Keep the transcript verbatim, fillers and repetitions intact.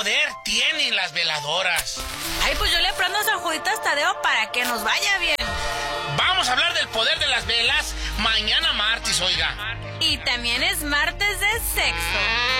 poder tienen las veladoras? Ay, pues yo le prendo a San Juditas Tadeo para que nos vaya bien. Vamos a hablar del poder de las velas mañana martes, oiga. Y también es martes de sexo.